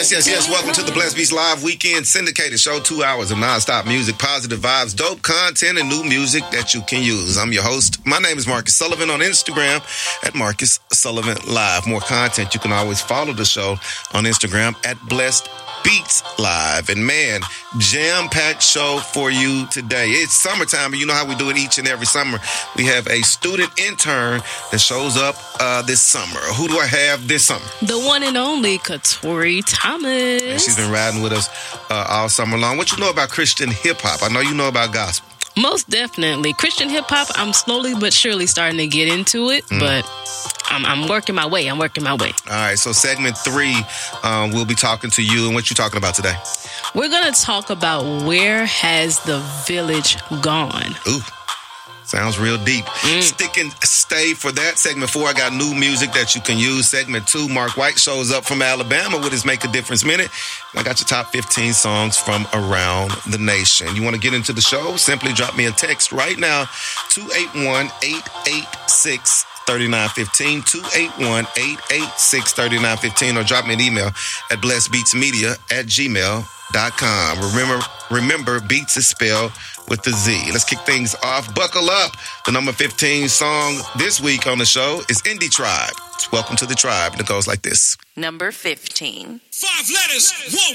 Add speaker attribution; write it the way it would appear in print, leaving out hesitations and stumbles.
Speaker 1: Yes. Welcome to the Blessed Beats Live Weekend Syndicated Show. 2 hours of nonstop music, positive vibes, dope content, and new music that you can use. I'm your host. My name is Marcus Sullivan on Instagram at Marcus Sullivan Live. More content, you can always follow the show on Instagram at Blessed Beats Live. And man, jam-packed show for you today. It's summertime, and you know how we do it each and every summer. We have a student intern that shows up this summer. Who do I have this summer?
Speaker 2: The one and only Katori Thomas.
Speaker 1: And she's been riding with us all summer long. What you know about Christian hip-hop? I know you know about gospel.
Speaker 2: Most definitely. Christian hip-hop, I'm slowly but surely starting to get into it, but I'm working my way. All
Speaker 1: right, so segment 3, we'll be talking to you. And what you talking about today?
Speaker 2: We're going to talk about where has the village gone.
Speaker 1: Ooh. Sounds real deep. Stick and stay for that. Segment 4, I got new music that you can use. Segment 2, Mark White shows up from Alabama with his Make a Difference Minute. I got your top 15 songs from around the nation. You want to get into the show? Simply drop me a text right now, 281-886-3915, 281-886-3915, or drop me an email at blessedbeatsmedia@gmail.com. Remember, Beats is spelled with the Z. Let's kick things off. Buckle up. The number 15 song this week on the show is Indie Tribe. Welcome to the Tribe. And it goes like this.
Speaker 3: Number 15.
Speaker 4: 5 letters, 1